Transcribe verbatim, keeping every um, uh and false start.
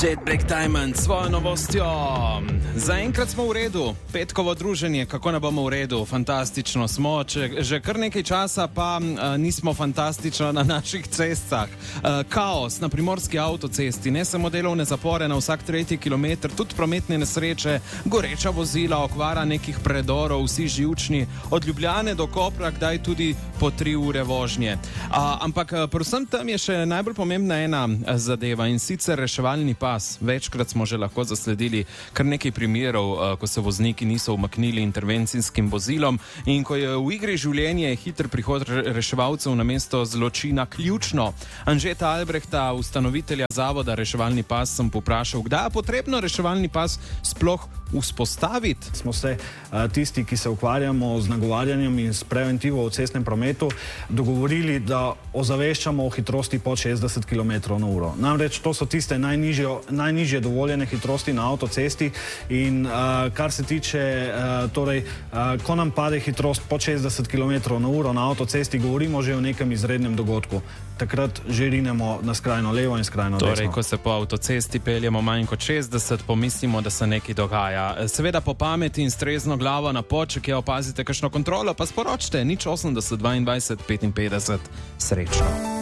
Jet Break Diamond s svojo novostjo. Zaenkrat smo v redu. Petkovo druženje, kako ne bomo v redu? Fantastično smo. Če, že kar nekaj časa pa uh, nismo fantastično na naših cestah. Uh, kaos na primorski avtocesti, ne samo delovne zapore na vsak tretji kilometr, tudi prometne nesreče, goreča vozila, okvara nekih predorov, vsi živčni, od Ljubljane do Kopra, kdaj tudi po tri ure vožnje. Uh, ampak uh, predvsem tam je še najbolj pomembna ena zadeva in sicer reševalni pas. Večkrat smo že lahko zasledili kar nekaj primerov, ko se vozniki niso umaknili intervencijskim vozilom in ko je v igri življenje, je hiter prihod reševalcev na mesto zločina ključno. Anžeta Albrehta, ustanovitelja zavoda Reševalni pas, sem poprašal, kdaj je potrebno reševalni pas sploh vzpostaviti. Smo se tisti, ki se ukvarjamo z nagovarjanjem in s preventivo v cestnem prometu, dogovorili, da ozaveščamo o hitrosti pod šestdeset kilometrov na uro. Namreč to so tiste najnižje, najnižje dovoljene hitrosti na avtocesti in uh, kar se tiče, uh, torej, uh, ko nam pade hitrost pod šestdeset kilometrov na uro na avtocesti, govorimo že o nekem izrednem dogodku. Takrat že rinemo na skrajno levo in skrajno desno. Torej, ko se po avtocesti peljemo manj kot šestdeset, pomislimo, da se nekaj dogaja. Seveda po pameti in s trezno glavo na pot, če kje opazite kakšno kontrolo, pa sporočite nič osemdeset dvaindvajset petinpetdeset. Srečno.